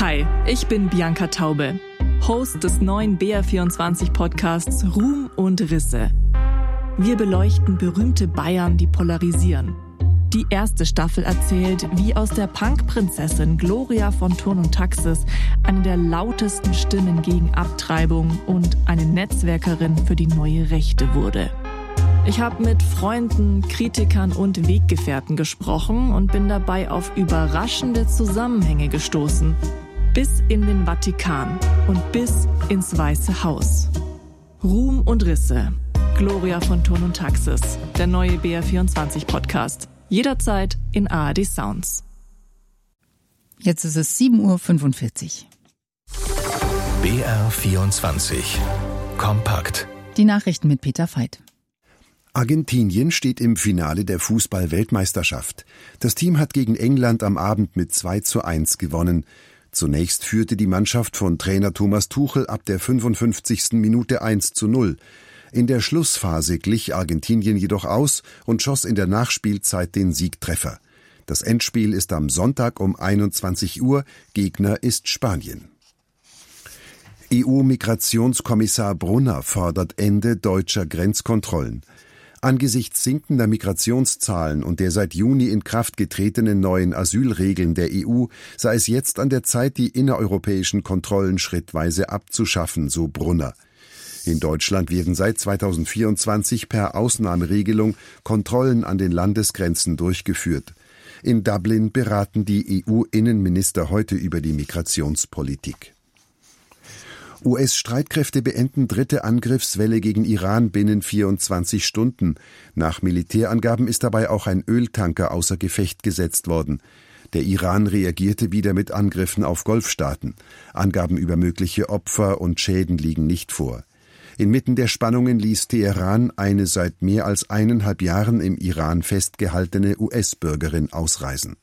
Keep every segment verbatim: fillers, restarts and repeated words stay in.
Hi, ich bin Bianca Taube, Host des neuen B R vierundzwanzig Podcasts Ruhm und Risse. Wir beleuchten berühmte Bayern, die polarisieren. Die erste Staffel erzählt, wie aus der Punk-Prinzessin Gloria von Thurn und Taxis eine der lautesten Stimmen gegen Abtreibung und eine Netzwerkerin für die neue Rechte wurde. Ich habe mit Freunden, Kritikern und Weggefährten gesprochen und bin dabei auf überraschende Zusammenhänge gestoßen. Bis in den Vatikan und bis ins Weiße Haus. Ruhm und Risse. Gloria von Thurn und Taxis. Der neue B R vierundzwanzig Podcast. Jederzeit in A R D Sounds. Jetzt ist es sieben Uhr fünfundvierzig. B R vierundzwanzig. Kompakt. Die Nachrichten mit Peter Veit. Argentinien steht im Finale der Fußball-Weltmeisterschaft. Das Team hat gegen England am Abend mit zwei zu eins gewonnen. Zunächst führte die Mannschaft von Trainer Thomas Tuchel ab der fünfundfünfzigsten Minute eins zu null. In der Schlussphase glich Argentinien jedoch aus und schoss in der Nachspielzeit den Siegtreffer. Das Endspiel ist am Sonntag um einundzwanzig Uhr. Gegner ist Spanien. E U-Migrationskommissar Brunner fordert Ende deutscher Grenzkontrollen. Angesichts sinkender Migrationszahlen und der seit Juni in Kraft getretenen neuen Asylregeln der E U sei es jetzt an der Zeit, die innereuropäischen Kontrollen schrittweise abzuschaffen, so Brunner. In Deutschland werden seit zweitausendvierundzwanzig per Ausnahmeregelung Kontrollen an den Landesgrenzen durchgeführt. In Dublin beraten die E U-Innenminister heute über die Migrationspolitik. U S-Streitkräfte beenden dritte Angriffswelle gegen Iran binnen vierundzwanzig Stunden. Nach Militärangaben ist dabei auch ein Öltanker außer Gefecht gesetzt worden. Der Iran reagierte wieder mit Angriffen auf Golfstaaten. Angaben über mögliche Opfer und Schäden liegen nicht vor. Inmitten der Spannungen ließ Teheran eine seit mehr als eineinhalb Jahren im Iran festgehaltene U S-Bürgerin ausreisen.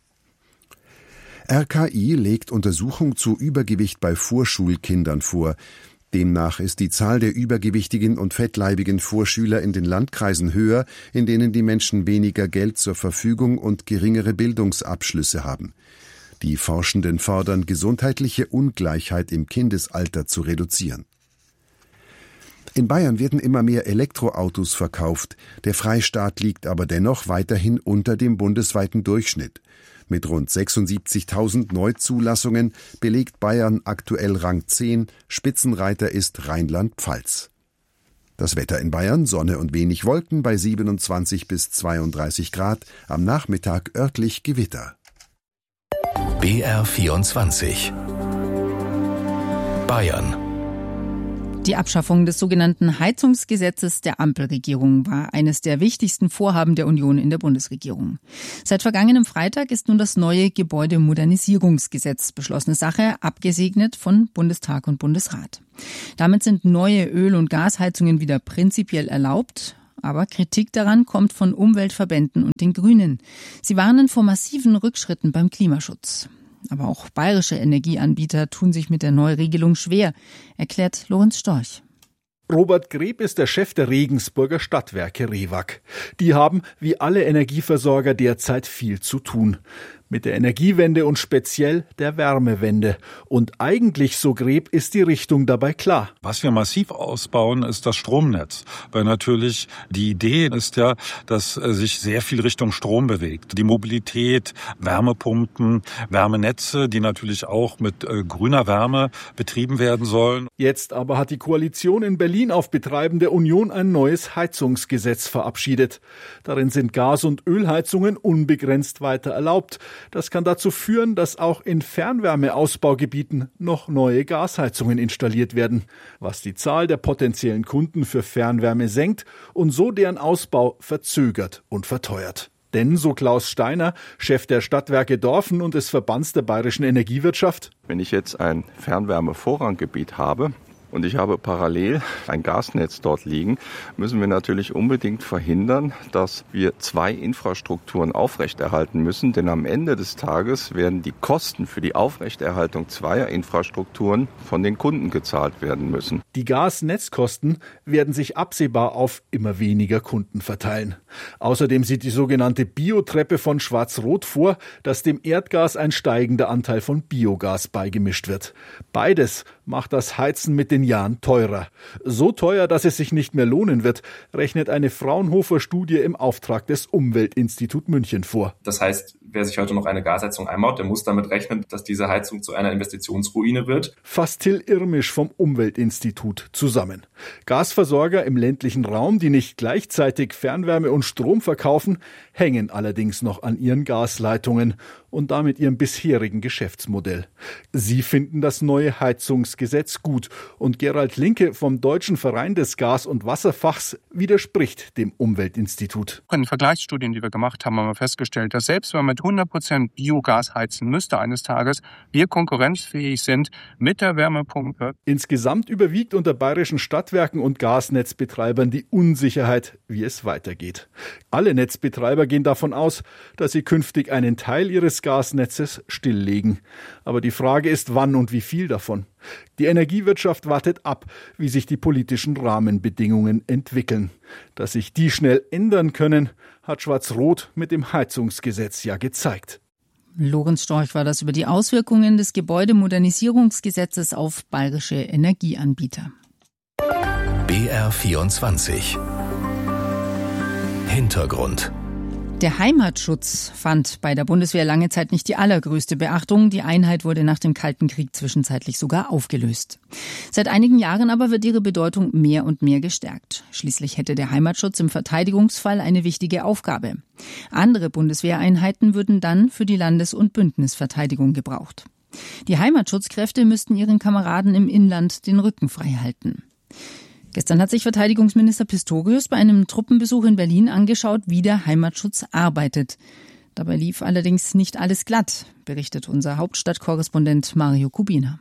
R K I legt Untersuchung zu Übergewicht bei Vorschulkindern vor. Demnach ist die Zahl der übergewichtigen und fettleibigen Vorschüler in den Landkreisen höher, in denen die Menschen weniger Geld zur Verfügung und geringere Bildungsabschlüsse haben. Die Forschenden fordern, gesundheitliche Ungleichheit im Kindesalter zu reduzieren. In Bayern werden immer mehr Elektroautos verkauft. Der Freistaat liegt aber dennoch weiterhin unter dem bundesweiten Durchschnitt. Mit rund sechsundsiebzigtausend Neuzulassungen belegt Bayern aktuell Rang zehn, Spitzenreiter ist Rheinland-Pfalz. Das Wetter in Bayern, Sonne und wenig Wolken bei siebenundzwanzig bis zweiunddreißig Grad, am Nachmittag örtlich Gewitter. B R vierundzwanzig. Bayern. Die Abschaffung des sogenannten Heizungsgesetzes der Ampelregierung war eines der wichtigsten Vorhaben der Union in der Bundesregierung. Seit vergangenem Freitag ist nun das neue Gebäudemodernisierungsgesetz beschlossene Sache, abgesegnet von Bundestag und Bundesrat. Damit sind neue Öl- und Gasheizungen wieder prinzipiell erlaubt. Aber Kritik daran kommt von Umweltverbänden und den Grünen. Sie warnen vor massiven Rückschritten beim Klimaschutz. Aber auch bayerische Energieanbieter tun sich mit der Neuregelung schwer, erklärt Lorenz Storch. Robert Greb ist der Chef der Regensburger Stadtwerke Rewag. Die haben, wie alle Energieversorger, derzeit viel zu tun. Mit der Energiewende und speziell der Wärmewende. Und eigentlich, so Greb, ist die Richtung dabei klar. Was wir massiv ausbauen, ist das Stromnetz. Weil natürlich die Idee ist ja, dass sich sehr viel Richtung Strom bewegt. Die Mobilität, Wärmepumpen, Wärmenetze, die natürlich auch mit äh, grüner Wärme betrieben werden sollen. Jetzt aber hat die Koalition in Berlin auf Betreiben der Union ein neues Heizungsgesetz verabschiedet. Darin sind Gas- und Ölheizungen unbegrenzt weiter erlaubt. Das kann dazu führen, dass auch in Fernwärmeausbaugebieten noch neue Gasheizungen installiert werden, was die Zahl der potenziellen Kunden für Fernwärme senkt und so deren Ausbau verzögert und verteuert. Denn, so Klaus Steiner, Chef der Stadtwerke Dorfen und des Verbands der bayerischen Energiewirtschaft: Wenn ich jetzt ein Fernwärmevorranggebiet habe, und ich habe parallel ein Gasnetz dort liegen, müssen wir natürlich unbedingt verhindern, dass wir zwei Infrastrukturen aufrechterhalten müssen. Denn am Ende des Tages werden die Kosten für die Aufrechterhaltung zweier Infrastrukturen von den Kunden gezahlt werden müssen. Die Gasnetzkosten werden sich absehbar auf immer weniger Kunden verteilen. Außerdem sieht die sogenannte Biotreppe von Schwarz-Rot vor, dass dem Erdgas ein steigender Anteil von Biogas beigemischt wird. Beides macht das Heizen mit den Jahren teurer. So teuer, dass es sich nicht mehr lohnen wird, rechnet eine Fraunhofer-Studie im Auftrag des Umweltinstitut München vor. Das heißt, wer sich heute noch eine Gasheizung einbaut, der muss damit rechnen, dass diese Heizung zu einer Investitionsruine wird. Fasst Till Irmisch vom Umweltinstitut zusammen. Gasversorger im ländlichen Raum, die nicht gleichzeitig Fernwärme und Strom verkaufen, hängen allerdings noch an ihren Gasleitungen und damit ihrem bisherigen Geschäftsmodell. Sie finden das neue Heizungsgesetz gut und Gerald Linke vom Deutschen Verein des Gas- und Wasserfachs widerspricht dem Umweltinstitut. In Vergleichsstudien, die wir gemacht haben, haben wir festgestellt, dass selbst wenn man mit hundert Prozent Biogas heizen müsste eines Tages, wir konkurrenzfähig sind mit der Wärmepumpe. Insgesamt überwiegt unter bayerischen Stadtwerken und Gasnetzbetreibern die Unsicherheit, wie es weitergeht. Alle Netzbetreiber gehen davon aus, dass sie künftig einen Teil ihres Gasnetzes stilllegen. Aber die Frage ist, wann und wie viel davon. Die Energiewirtschaft wartet ab, wie sich die politischen Rahmenbedingungen entwickeln. Dass sich die schnell ändern können, hat Schwarz-Rot mit dem Heizungsgesetz ja gezeigt. Lorenz Storch war das über die Auswirkungen des Gebäudemodernisierungsgesetzes auf bayerische Energieanbieter. B R vierundzwanzig Hintergrund. Der Heimatschutz fand bei der Bundeswehr lange Zeit nicht die allergrößte Beachtung. Die Einheit wurde nach dem Kalten Krieg zwischenzeitlich sogar aufgelöst. Seit einigen Jahren aber wird ihre Bedeutung mehr und mehr gestärkt. Schließlich hätte der Heimatschutz im Verteidigungsfall eine wichtige Aufgabe. Andere Bundeswehreinheiten würden dann für die Landes- und Bündnisverteidigung gebraucht. Die Heimatschutzkräfte müssten ihren Kameraden im Inland den Rücken frei halten. Gestern hat sich Verteidigungsminister Pistorius bei einem Truppenbesuch in Berlin angeschaut, wie der Heimatschutz arbeitet. Dabei lief allerdings nicht alles glatt, berichtet unser Hauptstadtkorrespondent Mario Kubina.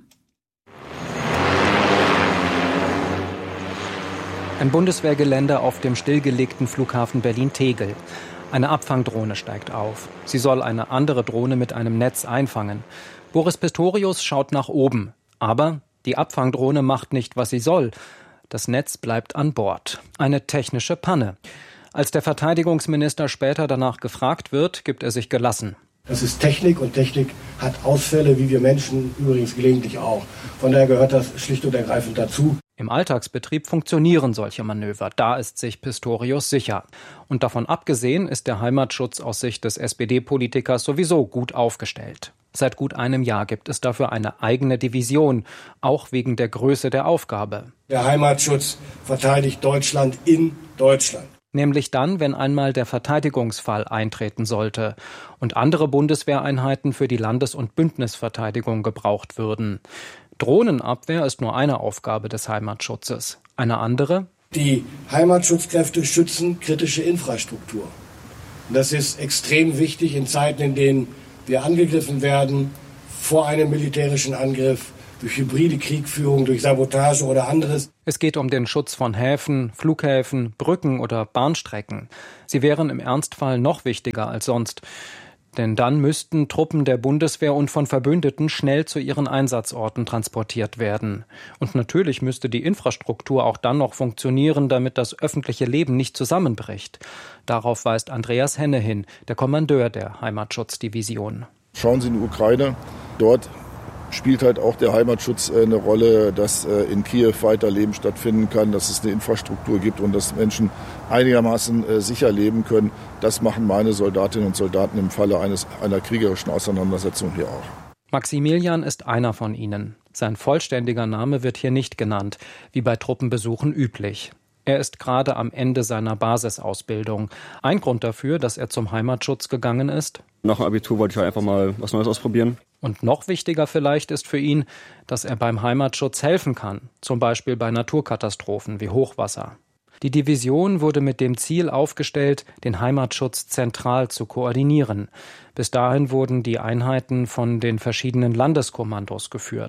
Ein Bundeswehrgelände auf dem stillgelegten Flughafen Berlin-Tegel. Eine Abfangdrohne steigt auf. Sie soll eine andere Drohne mit einem Netz einfangen. Boris Pistorius schaut nach oben. Aber die Abfangdrohne macht nicht, was sie soll. Das Netz bleibt an Bord. Eine technische Panne. Als der Verteidigungsminister später danach gefragt wird, gibt er sich gelassen. Das ist Technik und Technik hat Ausfälle, wie wir Menschen übrigens gelegentlich auch. Von daher gehört das schlicht und ergreifend dazu. Im Alltagsbetrieb funktionieren solche Manöver. Da ist sich Pistorius sicher. Und davon abgesehen ist der Heimatschutz aus Sicht des S P D-Politikers sowieso gut aufgestellt. Seit gut einem Jahr gibt es dafür eine eigene Division, auch wegen der Größe der Aufgabe. Der Heimatschutz verteidigt Deutschland in Deutschland. Nämlich dann, wenn einmal der Verteidigungsfall eintreten sollte und andere Bundeswehreinheiten für die Landes- und Bündnisverteidigung gebraucht würden. Drohnenabwehr ist nur eine Aufgabe des Heimatschutzes. Eine andere? Die Heimatschutzkräfte schützen kritische Infrastruktur. Und das ist extrem wichtig in Zeiten, in denen wir angegriffen werden, vor einem militärischen Angriff, durch hybride Kriegführung, durch Sabotage oder anderes. Es geht um den Schutz von Häfen, Flughäfen, Brücken oder Bahnstrecken. Sie wären im Ernstfall noch wichtiger als sonst. Denn dann müssten Truppen der Bundeswehr und von Verbündeten schnell zu ihren Einsatzorten transportiert werden. Und natürlich müsste die Infrastruktur auch dann noch funktionieren, damit das öffentliche Leben nicht zusammenbricht. Darauf weist Andreas Henne hin, der Kommandeur der Heimatschutzdivision. Schauen Sie in die Ukraine, dort spielt halt auch der Heimatschutz eine Rolle, dass in Kiew weiter Leben stattfinden kann, dass es eine Infrastruktur gibt und dass Menschen einigermaßen sicher leben können. Das machen meine Soldatinnen und Soldaten im Falle eines, einer kriegerischen Auseinandersetzung hier auch. Maximilian ist einer von ihnen. Sein vollständiger Name wird hier nicht genannt, wie bei Truppenbesuchen üblich. Er ist gerade am Ende seiner Basisausbildung. Ein Grund dafür, dass er zum Heimatschutz gegangen ist? Nach dem Abitur wollte ich einfach mal was Neues ausprobieren. Und noch wichtiger vielleicht ist für ihn, dass er beim Heimatschutz helfen kann, zum Beispiel bei Naturkatastrophen wie Hochwasser. Die Division wurde mit dem Ziel aufgestellt, den Heimatschutz zentral zu koordinieren. Bis dahin wurden die Einheiten von den verschiedenen Landeskommandos geführt.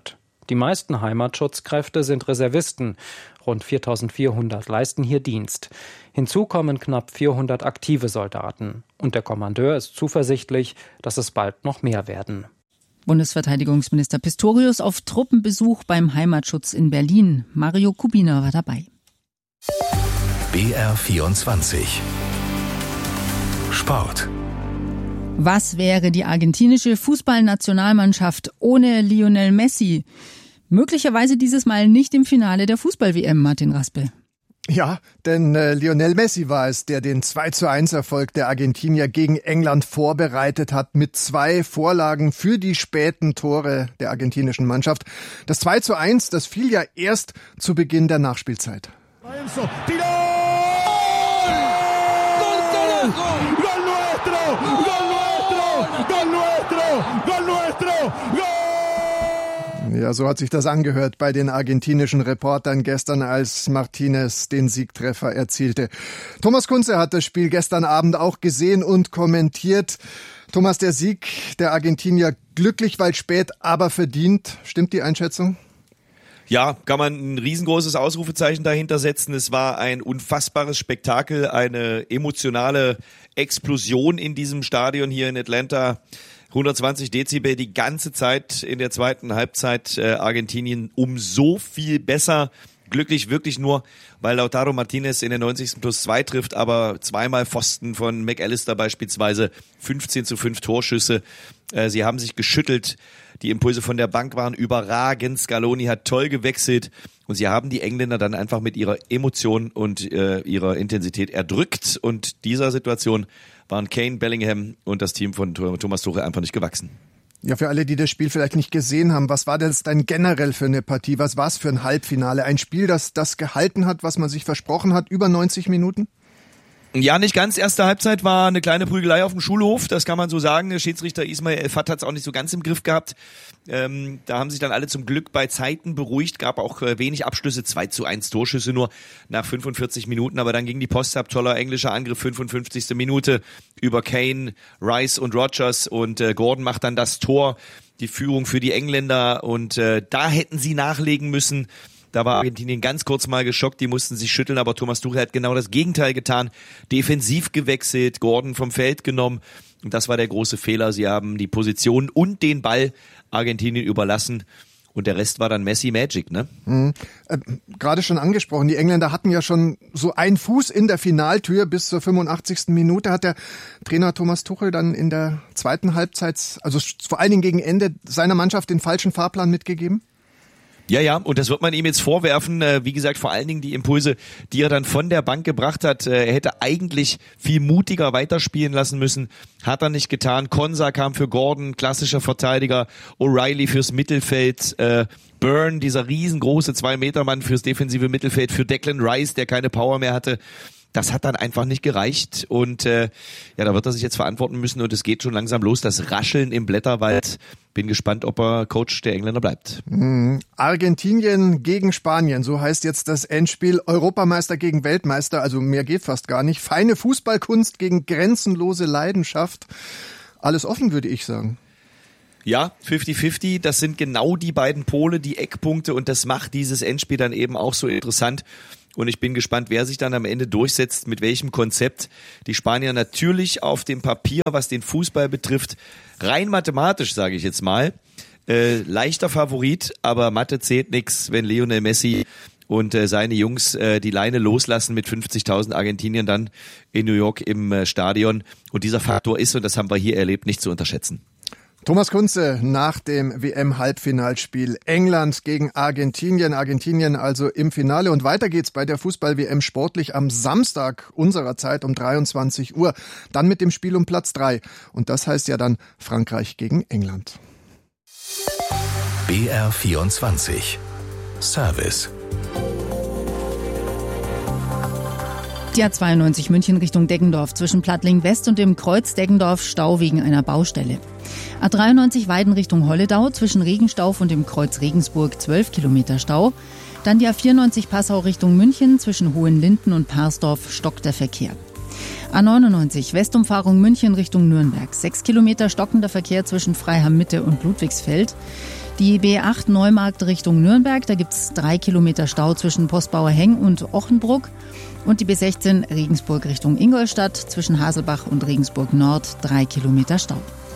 Die meisten Heimatschutzkräfte sind Reservisten. Rund viertausendvierhundert leisten hier Dienst. Hinzu kommen knapp vierhundert aktive Soldaten. Und der Kommandeur ist zuversichtlich, dass es bald noch mehr werden. Bundesverteidigungsminister Pistorius auf Truppenbesuch beim Heimatschutz in Berlin. Mario Kubina war dabei. B R vierundzwanzig Sport. Was wäre die argentinische Fußballnationalmannschaft ohne Lionel Messi? Möglicherweise dieses Mal nicht im Finale der Fußball-W M, Martin Raspe. Ja, denn äh, Lionel Messi war es, der den zwei zu eins Erfolg der Argentinier gegen England vorbereitet hat, mit zwei Vorlagen für die späten Tore der argentinischen Mannschaft. Das zwei zu eins, das fiel ja erst zu Beginn der Nachspielzeit. Ja, so hat sich das angehört bei den argentinischen Reportern gestern, als Martinez den Siegtreffer erzielte. Thomas Kunze hat das Spiel gestern Abend auch gesehen und kommentiert. Thomas, der Sieg der Argentinier glücklich, weil spät, aber verdient. Stimmt die Einschätzung? Ja, kann man ein riesengroßes Ausrufezeichen dahinter setzen. Es war ein unfassbares Spektakel, eine emotionale Explosion in diesem Stadion hier in Atlanta. hundertzwanzig Dezibel die ganze Zeit in der zweiten Halbzeit. Äh, Argentinien um so viel besser. Glücklich wirklich nur, weil Lautaro Martinez in der neunzigsten plus zwei trifft, aber zweimal Pfosten von McAllister beispielsweise, fünfzehn zu fünf Torschüsse. Äh, sie haben sich geschüttelt. Die Impulse von der Bank waren überragend. Scaloni hat toll gewechselt und sie haben die Engländer dann einfach mit ihrer Emotion und äh, ihrer Intensität erdrückt. Und dieser Situation waren Kane, Bellingham und das Team von Thomas Tuchel einfach nicht gewachsen. Ja, für alle, die das Spiel vielleicht nicht gesehen haben, was war das denn generell für eine Partie? Was war es für ein Halbfinale? Ein Spiel, das das gehalten hat, was man sich versprochen hat, über neunzig Minuten? Ja, nicht ganz. Erste Halbzeit war eine kleine Prügelei auf dem Schulhof, das kann man so sagen. Der Schiedsrichter Ismail El-Fat hat es auch nicht so ganz im Griff gehabt. Ähm, da haben sich dann alle zum Glück bei Zeiten beruhigt, gab auch äh, wenig Abschlüsse, zwei zu eins Torschüsse nur nach fünfundvierzig Minuten, aber dann ging die Post ab, toller englischer Angriff, fünfundfünfzigste Minute über Kane, Rice und Rodgers und äh, Gordon macht dann das Tor, die Führung für die Engländer und äh, da hätten sie nachlegen müssen. Da war Argentinien ganz kurz mal geschockt, die mussten sich schütteln, aber Thomas Tuchel hat genau das Gegenteil getan. Defensiv gewechselt, Gordon vom Feld genommen und das war der große Fehler. Sie haben die Position und den Ball Argentinien überlassen und der Rest war dann Messi Magic, ne? Mhm. Äh, gerade schon angesprochen, die Engländer hatten ja schon so einen Fuß in der Finaltür. Bis zur fünfundachtzigsten Minute hat der Trainer Thomas Tuchel dann in der zweiten Halbzeit, also vor allen Dingen gegen Ende, seiner Mannschaft den falschen Fahrplan mitgegeben? Ja, ja, und das wird man ihm jetzt vorwerfen. Wie gesagt, vor allen Dingen die Impulse, die er dann von der Bank gebracht hat. Er hätte eigentlich viel mutiger weiterspielen lassen müssen. Hat er nicht getan. Konsa kam für Gordon, klassischer Verteidiger. O'Reilly fürs Mittelfeld. Byrne, dieser riesengroße Zwei-Meter-Mann fürs defensive Mittelfeld. Für Declan Rice, der keine Power mehr hatte. Das hat dann einfach nicht gereicht und äh, ja, da wird er sich jetzt verantworten müssen und es geht schon langsam los, das Rascheln im Blätterwald. Bin gespannt, ob er Coach der Engländer bleibt. Mhm. Argentinien gegen Spanien, so heißt jetzt das Endspiel. Europameister gegen Weltmeister, also mehr geht fast gar nicht. Feine Fußballkunst gegen grenzenlose Leidenschaft. Alles offen, würde ich sagen. Ja, fünfzig fünfzig, das sind genau die beiden Pole, die Eckpunkte und das macht dieses Endspiel dann eben auch so interessant. Und ich bin gespannt, wer sich dann am Ende durchsetzt, mit welchem Konzept. Die Spanier natürlich auf dem Papier, was den Fußball betrifft, rein mathematisch, sage ich jetzt mal, äh, leichter Favorit, aber Mathe zählt nix, wenn Lionel Messi und äh, seine Jungs äh, die Leine loslassen mit fünfzigtausend Argentiniern dann in New York im äh, Stadion. Und dieser Faktor ist, und das haben wir hier erlebt, nicht zu unterschätzen. Thomas Kunze nach dem W M-Halbfinalspiel England gegen Argentinien. Argentinien also im Finale. Und weiter geht's bei der Fußball-W M sportlich am Samstag unserer Zeit um dreiundzwanzig Uhr. Dann mit dem Spiel um Platz drei. Und das heißt ja dann Frankreich gegen England. B R vierundzwanzig Service. Die A zweiundneunzig München Richtung Deggendorf zwischen Plattling West und dem Kreuz Deggendorf Stau wegen einer Baustelle. A dreiundneunzig Weiden Richtung Holledau zwischen Regenstauf und dem Kreuz Regensburg zwölf Kilometer Stau. Dann die A vierundneunzig Passau Richtung München zwischen Hohenlinden und Parsdorf stockt der Verkehr. A neunundneunzig Westumfahrung München Richtung Nürnberg. sechs Kilometer stockender Verkehr zwischen Freiham Mitte und Ludwigsfeld. Die B acht Neumarkt Richtung Nürnberg, da gibt es drei Kilometer Stau zwischen Postbauer Heng und Ochenbruck. Und die B sechzehn Regensburg Richtung Ingolstadt zwischen Haselbach und Regensburg Nord, drei Kilometer Stau.